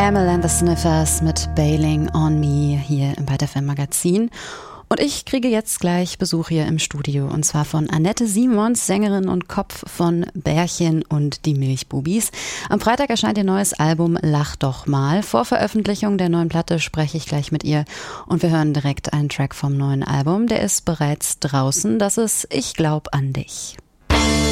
Amyl and the Sniffers mit Bailing on Me hier im Byte FM Magazin. Und ich kriege jetzt gleich Besuch hier im Studio, und zwar von Annette Simons, Sängerin und Kopf von Bärchen und die Milchbubis. Am Freitag erscheint ihr neues Album Lach doch mal. Vor Veröffentlichung der neuen Platte spreche ich gleich mit ihr und wir hören direkt einen Track vom neuen Album. Der ist bereits draußen. Das ist Ich glaub an dich.